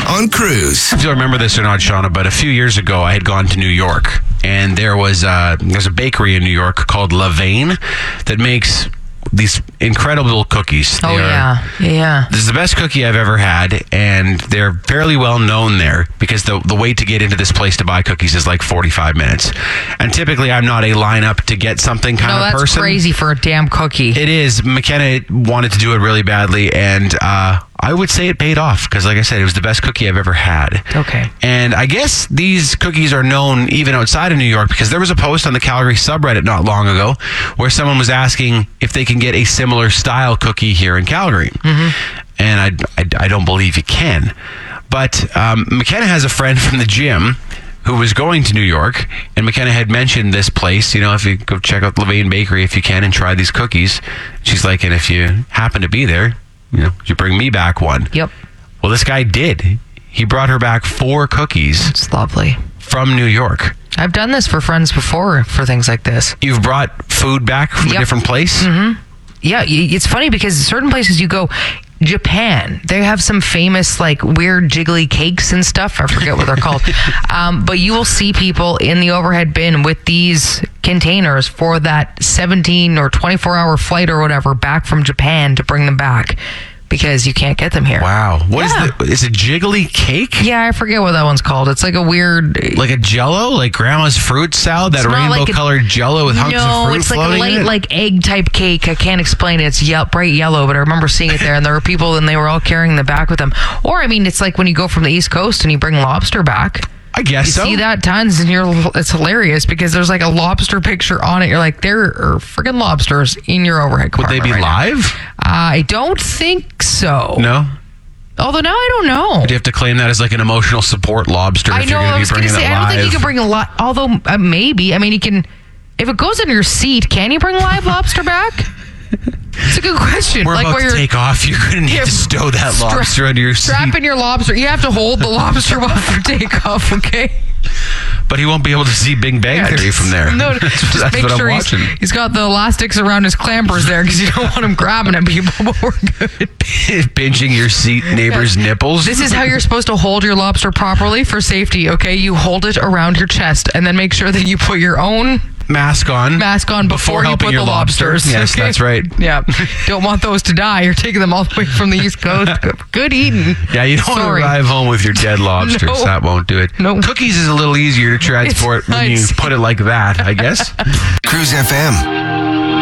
on Cruise. If you'll remember this or not, Shauna, but a few years ago I had gone to New York, and there's a bakery in New York called Levain that makes these incredible cookies. Yeah. This is the best cookie I've ever had, and they're fairly well known there because the wait to get into this place to buy cookies is like 45 minutes. And typically I'm not a lineup to get something kind of person. No, that's crazy for a damn cookie. It is. McKenna wanted to do it really badly, and I would say it paid off because, like I said, it was the best cookie I've ever had. Okay. And I guess these cookies are known even outside of New York because there was a post on the Calgary subreddit not long ago where someone was asking if they can get a similar style cookie here in Calgary. Mm-hmm. And I don't believe you can. But McKenna has a friend from the gym who was going to New York, and McKenna had mentioned this place, if you go check out Levain Bakery if you can and try these cookies. She's like, and if you happen to be there, you bring me back one. Yep. Well, this guy did. He brought her back 4 cookies. It's lovely. From New York. I've done this for friends before for things like this. You've brought food back from a different place? Mm-hmm. Yeah, it's funny because certain places you go, Japan, they have some famous weird jiggly cakes and stuff. I forget what they're called. But you will see people in the overhead bin with these containers for that 17 or 24-hour flight or whatever back from Japan to bring them back because you can't get them here. Wow. Is it jiggly cake? Yeah, I forget what that one's called. It's like a weird... Like a Jell-O? Like grandma's fruit salad? That rainbow-colored Jell-O with hunks of fruit floating in it? No, it's like a light egg-type cake. I can't explain it. It's bright yellow, but I remember seeing it there, and there were people, and they were all carrying the back with them. Or, it's like when you go from the East Coast and you bring lobster back. I guess so. You see that tons, and it's hilarious because there's like a lobster picture on it. You're like, there are freaking lobsters in your overhead compartment. Would they be live? I don't think so. No? Although now I don't know. Do you have to claim that as like an emotional support lobster if you're going to be bringing it live? I don't think you can bring a lot. Although maybe. You can. If it goes in your seat, can you bring live lobster back? It's a good question. We're about to take off. You're going to need to stow that lobster under your seat. Strap in your lobster. You have to hold the lobster while you take off, okay? But he won't be able to see Big Bang Theory from there. No, just make sure he's got the elastics around his clampers there because you don't want him grabbing at people, but we're good. Pinching your seat neighbor's nipples. This is how you're supposed to hold your lobster properly for safety, okay? You hold it around your chest and then make sure that you put your own mask on before you put the lobsters. Yes, okay? That's right. Yeah. Don't want those to die. You're taking them all the way from the East Coast. Good eating. Yeah, you don't want to arrive home with your dead lobsters. No. That won't do it. No. Cookies is a little easier to transport when you put it like that, I guess. Cruise FM.